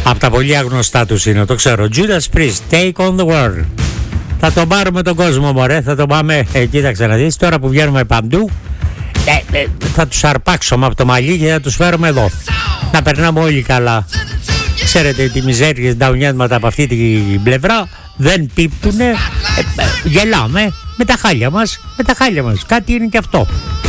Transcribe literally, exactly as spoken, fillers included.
Από τα πολύ άγνωστά τους είναι, το ξέρω. Judas Priest, Take on the World. Θα τον πάρουμε τον κόσμο, μωρέ, θα τον πάμε. Ε, κοίταξε να δεις, τώρα που βγαίνουμε παντού, ε, ε, θα τους αρπάξουμε από το μαλλί και θα τους φέρουμε εδώ. Να περνάμε όλοι καλά. Ξέρετε, τη μιζέριες νταουνιάσματα από αυτή την πλευρά δεν πίπτουνε. Ε, ε, γελάμε με τα χάλια μας, με τα χάλια μας. Κάτι είναι και αυτό.